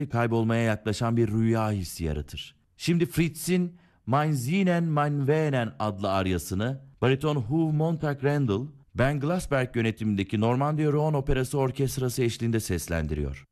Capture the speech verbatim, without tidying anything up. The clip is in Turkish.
kaybolmaya yaklaşan bir rüya hissi yaratır. Şimdi Fritz'in Mein Sehnen, mein Wähnen adlı aryasını bariton Hugh Montag Randall, Ben Glassberg yönetimindeki Normandiya Rouen Operası Orkestrası eşliğinde seslendiriyor.